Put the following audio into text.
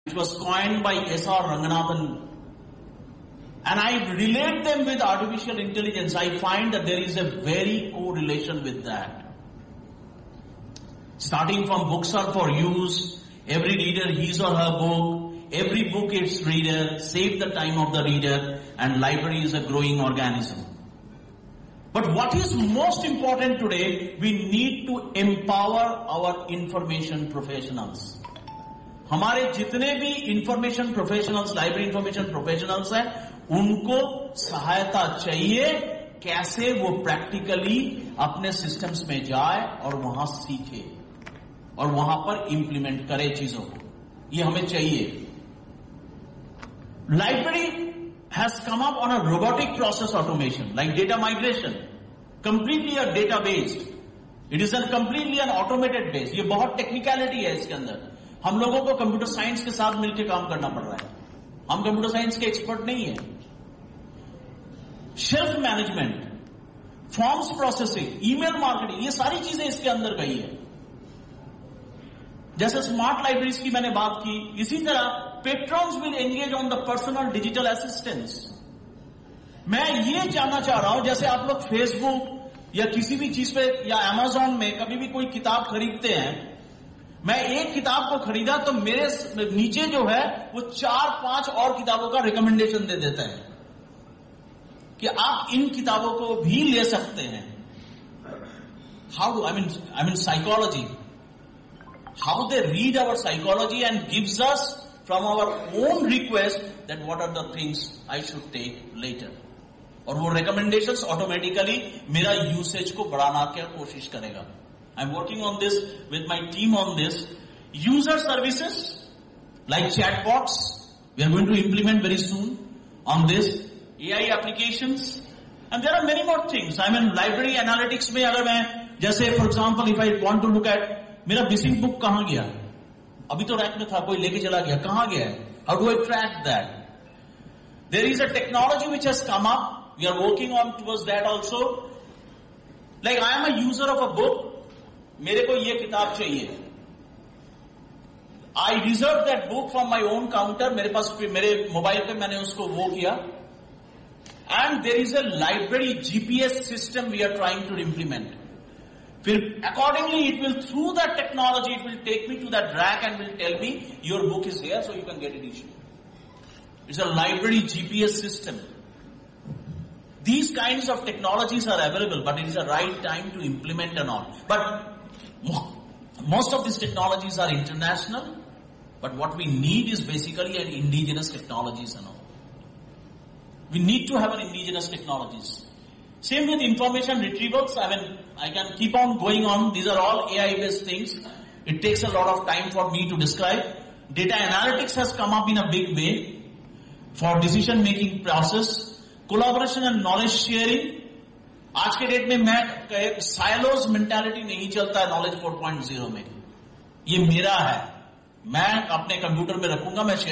It was coined by S.R. Ranganathan. And I relate them with artificial intelligence. I find that there is a very correlation with that. Starting from books are for use, every reader his or her book, every book its reader, save the time of the reader, and library is a growing organism. But what is most important today, we need to empower our information professionals. हमारे जितने भी information professionals, library information professionals हैं, उनको सहायता चाहिए कैसे वो practically अपने सिस्टम्स में जाए और वहां सीखे और वहां पर इंप्लीमेंट करे चीजों को. ये हमें चाहिए. Library has come up on a robotic process automation like data migration, completely a data based. It is a completely an automated base. ये बहुत टेक्निकलिटी है इसके अंदर. हम लोगों को कंप्यूटर साइंस के साथ मिलकर काम करना पड़ रहा है. हम कंप्यूटर साइंस के एक्सपर्ट नहीं है. Shelf management, forms processing, email marketing, ये सारी चीजें इसके अंदर गई है. जैसे स्मार्ट लाइब्रेरीज की मैंने बात की, इसी तरह पेट्रॉन्स will engage on the personal digital assistance. मैं ये जानना चाह रहा हूं, जैसे आप लोग फेसबुक या किसी भी चीज पे या अमेजॉन में कभी भी कोई किताब खरीदते हैं, मैं एक किताब को खरीदा तो मेरे नीचे जो है वो 4-5 और किताबों का रिकमेंडेशन दे देता है कि आप इन किताबों को भी ले सकते हैं. How do I mean psychology, how they read our psychology and gives us from our own request that what are the things I should take later. और वो recommendations automatically मेरा usage को बढ़ाना की कोशिश करेगा. I'm working on this with my team on this. User services like chatbots, we are going to implement very soon on this. AI applications, and there are many more things. I mean library analytics में अगर मैं जैसे for example if I want to look at मेरा missing book कहां गया, अभी तो rack में था, कोई लेके चला गया, कहां गया है, how do I track that. There is a technology which has come up, we are working on towards that also. Like I am a user of a book, मेरे को ये किताब चाहिए, आई reserve that book from my own counter, मेरे पास मेरे mobile पे मैंने उसको वो किया, and there is a library GPS system we are trying to implement. फिर accordingly it will, through that technology, it will take me to that rack and will tell me your book is here so you can get it issued. It's a library GPS system. These kinds of technologies are available, but it is the right time to implement and all. But most of these technologies are international, but what we need is basically an indigenous technologies and all. We need to have an indigenous technologies. Same with information retrievals. I mean, I can keep on going on. These are all AI-based things. It takes a lot of time for me to describe. Data analytics has come up in a big way for decision-making process. Collaboration and knowledge sharing. आज के date में मैं silos mentality नहीं चलता है knowledge 4.0 में. ये मेरा है. मैं अपने कंप्यूटर में रखूंगा, मैं